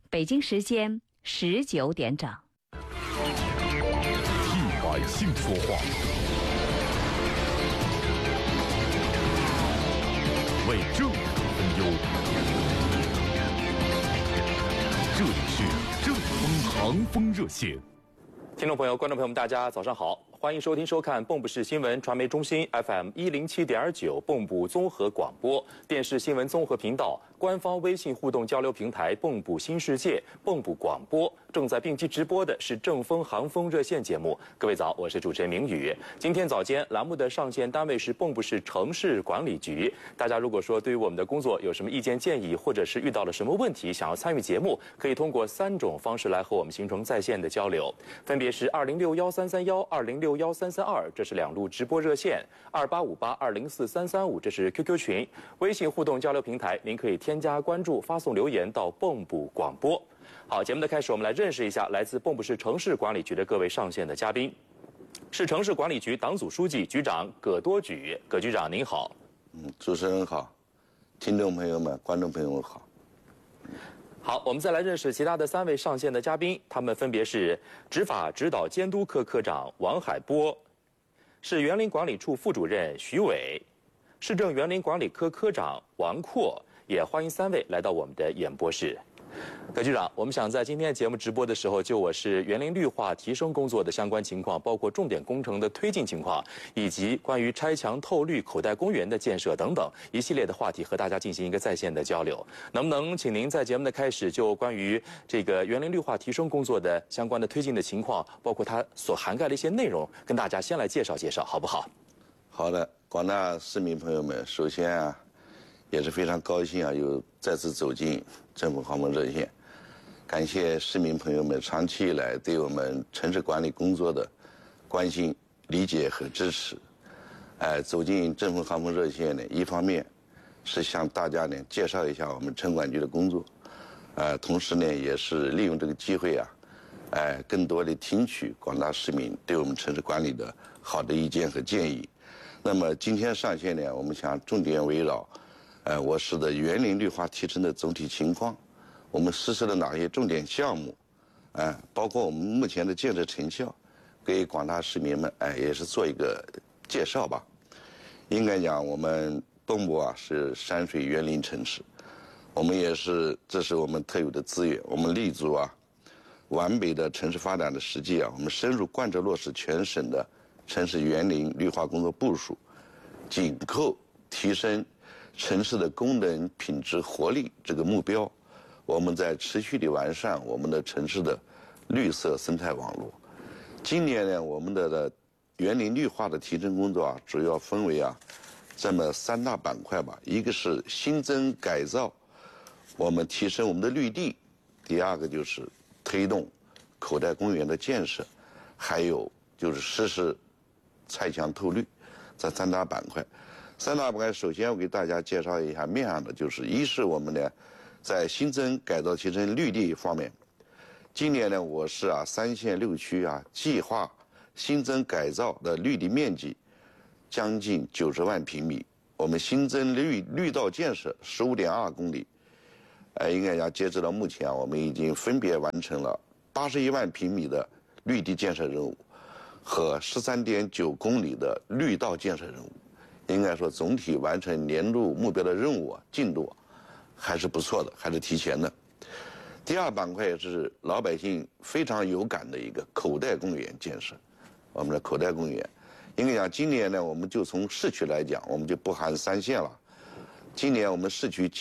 北京时间19点整。 替百姓说话，为政府分忧。这里是正风航风热线。 听众朋友、观众朋友们，大家早上好，欢迎收听收看蚌埠市新闻传媒中心 FM 107.9蚌埠综合广播电视新闻综合频道官方微信互动交流平台蚌埠新世界蚌埠广播正在并机直播的是正风航风热线节目。各位早，我是主持人明宇。今天早间栏目的上线单位是蚌埠市城市管理局。大家如果说对于我们的工作有什么意见建议，或者是遇到了什么问题想要参与节目，可以通过3种方式来和我们形成在线的交流，分别是2061331、2061332，这是2路直播热线；2858204335，这是 QQ 群。微信互动交流平台，您可以添加关注，发送留言到蚌埠广播。好，节目的开始，我们来认识一下来自蚌埠市城市管理局的各位上线的嘉宾。市城市管理局党组书记、局长葛多举，葛局长您好。 主持人好，听众朋友们、观众朋友们好。 好，我们再来认识其他的3位上线的嘉宾，他们分别是执法指导监督科科长王海波，市园林管理处副主任徐伟，市政园林管理科科长王阔。也欢迎3位来到我们的演播室。葛局长，我们想在今天节目直播的时候，就我市园林绿化提升工作的相关情况，包括重点工程的推进情况，以及关于拆墙透绿口袋公园的建设等等一系列的话题，和大家进行一个在线的交流。能不能请您在节目的开始，就关于这个园林绿化提升工作的相关的推进的情况，包括它所涵盖的一些内容，跟大家先来介绍介绍，好不好？ 好的，广大市民朋友们，首先也是非常高兴又再次走进正风航风热线，感谢市民朋友们长期以来对我们城市管理工作的关心、理解和支持。走进正风航风热线呢，一方面是向大家呢介绍一下我们城管局的工作，同时呢也是利用这个机会更多的听取广大市民对我们城市管理的好的意见和建议。那么今天上线呢，我们想重点围绕我市的园林绿化提升的总体情况，我们实施了哪些重点项目，包括我们目前的建设成效，给广大市民们也是做一个介绍吧。应该讲，我们蚌埠是山水园林城市，我们也是这是我们特有的资源，我们立足完美的城市发展的实际我们深入贯彻落实全省的城市园林绿化工作部署，紧扣提升城市的功能、品质、活力这个目标，我们在持续地完善我们的城市的绿色生态网络。今年呢，我们的园林绿化的提升工作主要分为这么3大板块吧。一个是新增改造，我们提升我们的绿地；第二个就是推动口袋公园的建设，还有就是实施拆墙透绿，这3大板块。3大板块，首先我给大家介绍一下面上的，就是一是我们呢在新增改造提升绿地方面，今年呢我市3县6区计划新增改造的绿地面积将近90万平米，我们新增绿道建设15.2公里，应该讲截止到目前我们已经分别完成了81万平米的绿地建设任务和13.9公里的绿道建设任务。应该说，总体完成年度目标的任务进度还是不错的，还是提前的。第二板块也是老百姓非常有感的一个口袋公园建设。我们的口袋公园，应该讲今年呢，我们就从市区来讲，我们就不含3县了。今年我们市区